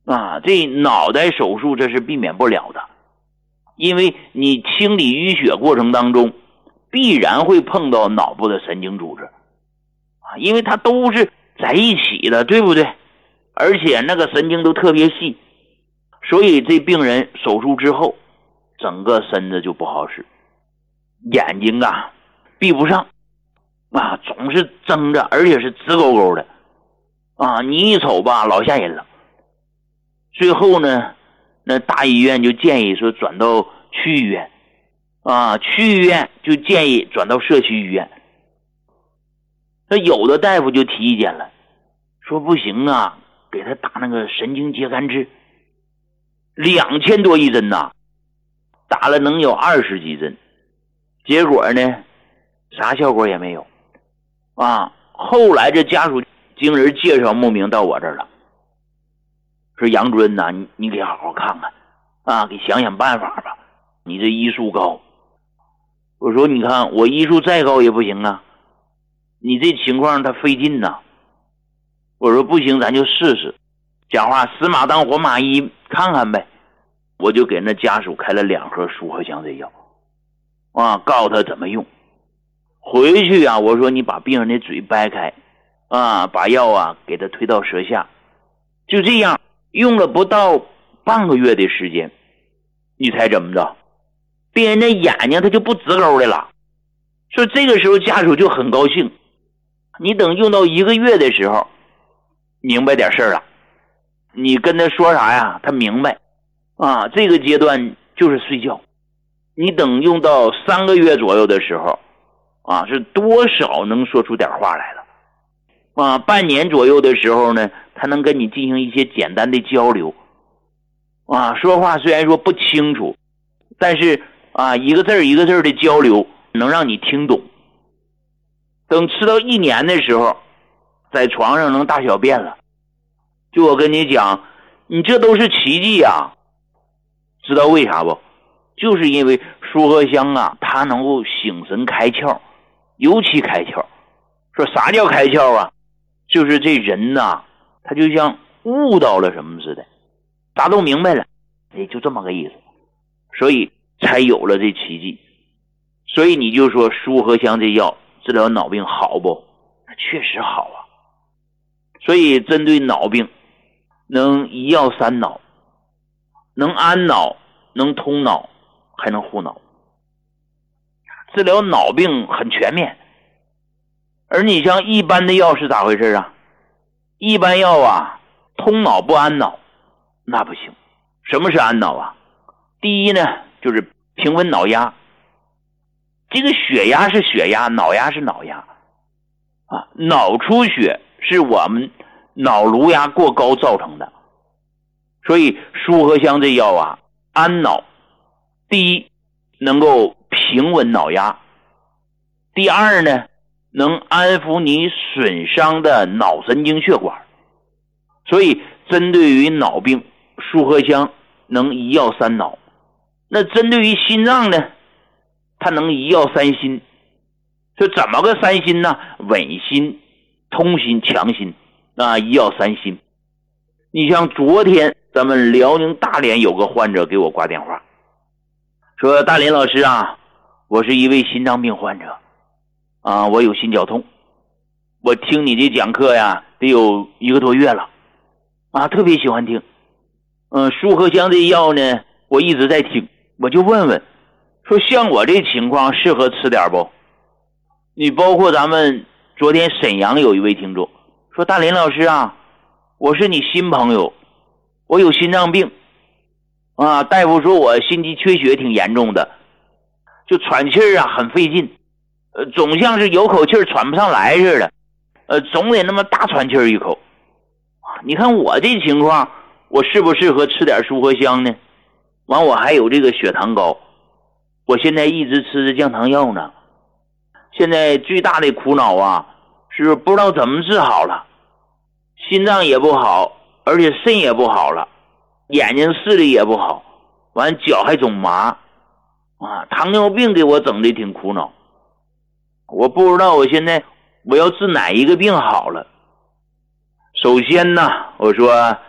这脑袋手术这是避免不了的，因为你清理淤血过程当中必然会碰到脑部的神经组织因为它都是在一起的，对不对？而且那个神经都特别细，所以这病人手术之后整个身子就不好使，眼睛闭不上总是睁着，而且是直勾勾的你一瞅吧老吓人了。最后呢，那大医院就建议说转到区医院区医院就建议转到社区医院。那有的大夫就提意见了，说不行给他打那个神经节苷质，2000多一针打了能有20几针，结果呢啥效果也没有后来这家属经人介绍慕名到我这儿了，说杨主任你给好好看看给想想办法吧，你这医术高。我说你看我医术再高也不行你这情况他费劲我说不行，咱就试试，讲话死马当活马医，看看呗。我就给那家属开了2盒舒和香这药告诉他怎么用。回去我说你把病人的嘴掰开把药给他推到舌下，就这样用了不到半个月的时间，你猜怎么着？病人的眼睛他就不直勾的了。所以这个时候家属就很高兴。你等用到1个月的时候明白点事儿了，你跟他说啥呀他明白这个阶段就是睡觉。你等用到3个月左右的时候是多少能说出点话来了半年左右的时候呢，他能跟你进行一些简单的交流说话虽然说不清楚，但是一个字儿一个字儿的交流能让你听懂。等吃到1年的时候，在床上能大小便了，就我跟你讲，你这都是奇迹知道为啥不？就是因为舒和香它能够醒神开窍，尤其开窍。说啥叫开窍就是这人他就像悟到了什么似的，啥都明白了，就这么个意思，所以才有了这奇迹。所以你就说舒和香这药治疗脑病好不？确实好所以针对脑病能一药3脑，能安脑，能通脑，还能护脑，治疗脑病很全面。而你像一般的药是咋回事一般药通脑不安脑，那不行。什么是安脑第一呢，就是平稳脑压。这个血压是血压，脑压是脑压脑出血是我们脑颅压过高造成的。所以舒和香这药安脑，第一能够平稳脑压，第二呢能安抚你损伤的脑神经血管。所以针对于脑病，舒和香能一药3脑。那针对于心脏呢，它能一药3心。这怎么个3心呢？稳心、通心、强心一药3心。你像昨天咱们辽宁大连有个患者给我挂电话，说大林老师我是一位心脏病患者我有心绞痛，我听你这讲课得有1个多月了特别喜欢听舒和香这药呢我一直在听，我就问问说像我这情况适合吃点不？你包括咱们昨天沈阳有一位听众说大林老师我是你新朋友，我有心脏病大夫说我心肌缺血挺严重的，就喘气很费劲总像是有口气喘不上来似的总得那么大喘气一口你看我这情况我适不适合吃点舒和香呢？完我还有这个血糖高，我现在一直吃着降糖药呢。现在最大的苦恼是不知道怎么治好了，心脏也不好，而且肾也不好了，眼睛视力也不好，完脚还总麻糖尿病给我整的挺苦恼。我不知道我现在我要治哪一个病好了。首先呢，我说